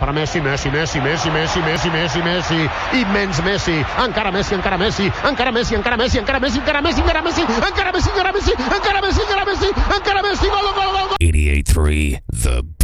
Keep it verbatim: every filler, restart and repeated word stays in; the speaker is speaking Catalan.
per Messi, Messi, Messi, Messi, Messi, Messi, Messi, Messi, immens Messi, encara Messi, encara Messi, encara Messi, encara Messi, encara Messi, encara Messi, encara Messi, encara Messi, encara Messi, encara Messi, encara Messi, encara Messi, gol, gol, gol, gol. eighty-eight point three The